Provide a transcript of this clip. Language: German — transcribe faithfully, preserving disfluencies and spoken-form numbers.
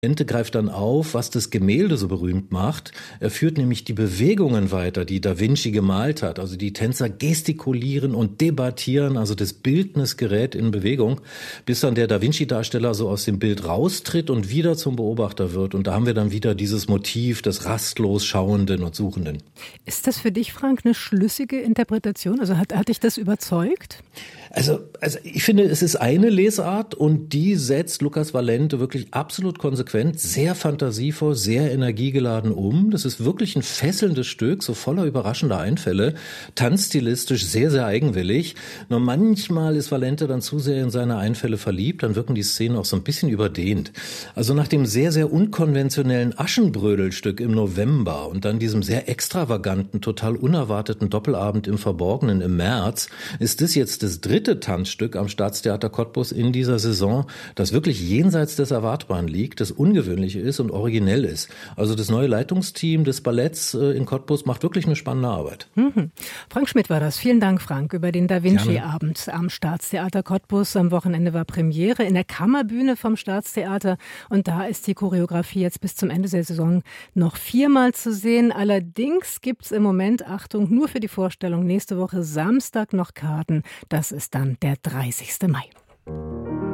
Ente greift dann auf, was das Gemälde so berühmt macht. Er führt nämlich die Bewegungen weiter, die Da Vinci gemalt hat. Also die Tänzer gestikulieren und debattieren, also das Bildnis gerät in Bewegung, bis dann der Da Vinci-Darsteller so aus dem Bild raustritt und wieder zum Beobachter wird. Und da haben wir dann wieder dieses Motiv des rastlos Schauenden und Suchenden. Ist das für dich, Frank, eine schlüssige Interpretation? Also hat, hat dich das überzeugt? Also, also ich finde, es ist eine Lesart und die setzt Lucas Valente wirklich absolut konsequent, sehr fantasievoll, sehr energiegeladen um. Das ist wirklich ein fesselndes Stück, so voller überraschender Einfälle, tanzstilistisch sehr, sehr eigenwillig. Nur manchmal ist Valente dann zu sehr in seine Einfälle verliebt, dann wirken die Szenen auch so ein bisschen überdehnt. Also nach dem sehr, sehr unkonventionellen Aschenbrödelstück im November und dann diesem sehr extravaganten, total unerwarteten Doppelabend im Verborgenen im März, ist das jetzt das dritte Tanzstück am Staatstheater Cottbus in dieser Saison, das wirklich jenseits des Erwartbaren liegt, das ungewöhnlich ist und originell ist. Also das neue Leitungsteam des Balletts in Cottbus macht wirklich eine spannende Arbeit. Mhm. Frank Schmidt war das. Vielen Dank, Frank, über den Da Vinci-Abend am Staatstheater Cottbus. Am Wochenende war Premiere in der Kammerbühne vom Staatstheater und da ist die Choreografie jetzt bis zum Ende der Saison noch viermal zu sehen. Allerdings gibt es im Moment, Achtung, nur für die Vorstellung nächste Woche Samstag noch Karten. Das ist dann der dreißigste Mai.